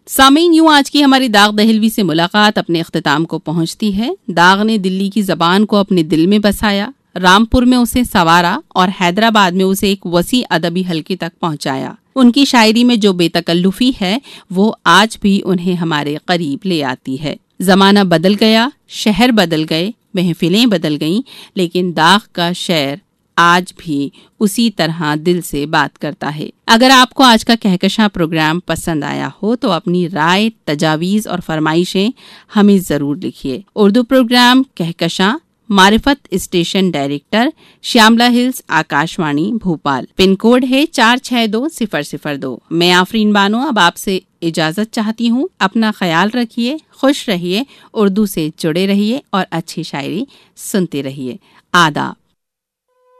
सामीन, यूं आज की हमारी दाग दहलवी से मुलाकात अपने इख्तिताम को पहुंचती है। दाग ने दिल्ली की जबान को अपने दिल में बसाया, रामपुर में उसे संवारा और हैदराबाद में उसे एक वसी अदबी हल्के तक पहुंचाया। उनकी शायरी में जो बेतकल्लुफी है वो आज भी उन्हें हमारे करीब ले आती है। जमाना बदल गया, शहर बदल गए, महफिलें बदल गईं, लेकिन दाग का शेर आज भी उसी तरह दिल से बात करता है। अगर आपको आज का कहकशां प्रोग्राम पसंद आया हो तो अपनी राय, तजावीज और फरमाइशें हमें जरूर लिखिए। Urdu programme Kahkashan, मारिफत station director, Shyamala hills, Akashvani Bhopal. Pin code है 462002। मैं आफरीन बानो अब आपसे इजाजत चाहती हूँ। अपना ख्याल रखिए, खुश रहिए, उर्दू से जुड़े रहिए और अच्छी शायरी सुनते रहिए। आदाब।